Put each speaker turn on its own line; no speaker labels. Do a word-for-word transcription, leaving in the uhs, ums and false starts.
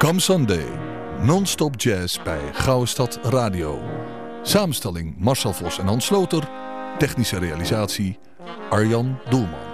Come Sunday, non-stop jazz bij Gouwestad Radio. Samenstelling Marcel Vos en Hans Sloter. Technische realisatie Arjan Doelman.